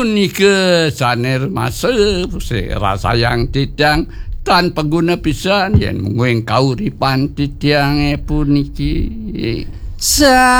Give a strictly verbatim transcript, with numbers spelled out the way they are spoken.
punike saner masuk rasa yang tidang tanpa guna pisan yen mung kauripan tidiange puniki.